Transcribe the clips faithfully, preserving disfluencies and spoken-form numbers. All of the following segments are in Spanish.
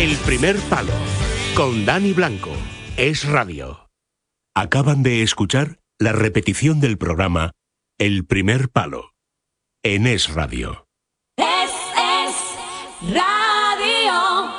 El primer palo, con Dani Blanco, Es Radio. Acaban de escuchar la repetición del programa El primer palo, en Es Radio. Es, es Radio.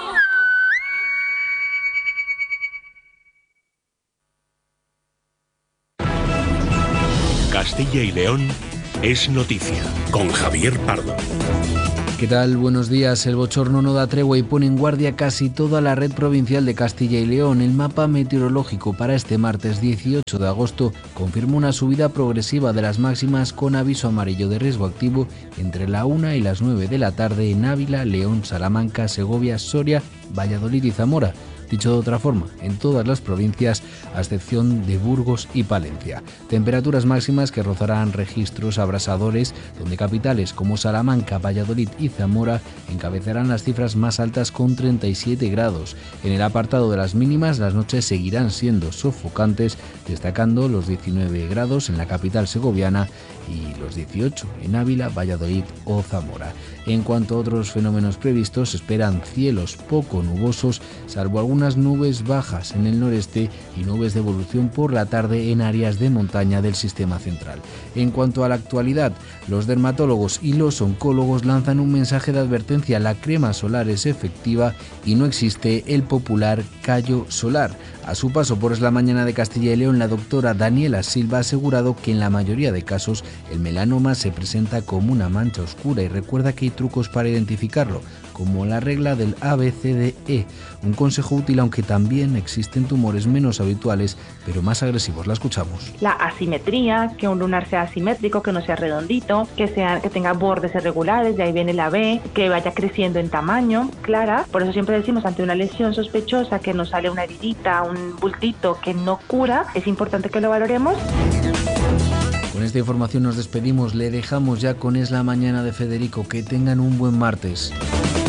Castilla y León es noticia, con Javier Pardo. ¿Qué tal? Buenos días. El bochorno no da tregua y pone en guardia casi toda la red provincial de Castilla y León. El mapa meteorológico para este martes dieciocho de agosto confirma una subida progresiva de las máximas con aviso amarillo de riesgo activo entre la una y las nueve de la tarde en Ávila, León, Salamanca, Segovia, Soria, Valladolid y Zamora. Dicho de otra forma, en todas las provincias, a excepción de Burgos y Palencia. Temperaturas máximas que rozarán registros abrasadores, donde capitales como Salamanca, Valladolid y Zamora encabezarán las cifras más altas con treinta y siete grados. En el apartado de las mínimas, las noches seguirán siendo sofocantes, destacando los diecinueve grados en la capital segoviana y los dieciocho en Ávila, Valladolid o Zamora. En cuanto a otros fenómenos previstos, se esperan cielos poco nubosos, salvo algunas nubes bajas en el noreste y nubes de evolución por la tarde en áreas de montaña del sistema central. En cuanto a la actualidad, los dermatólogos y los oncólogos lanzan un mensaje de advertencia: la crema solar es efectiva y no existe el popular callo solar. A su paso por Es la Mañana de Castilla y León, la doctora Daniela Silva ha asegurado que en la mayoría de casos el melanoma se presenta como una mancha oscura y recuerda que hay trucos para identificarlo, como la regla del A B C D E, un consejo útil aunque también existen tumores menos habituales pero más agresivos. La escuchamos. La asimetría, que un lunar sea asimétrico, que no sea redondito, que sea que tenga bordes irregulares, de ahí viene la B, que vaya creciendo en tamaño, clara. Por eso siempre decimos, ante una lesión sospechosa que nos sale una heridita, un bultito que no cura, es importante que lo valoremos. Con esta información nos despedimos, le dejamos ya con Es la Mañana de Federico. Que tengan un buen martes.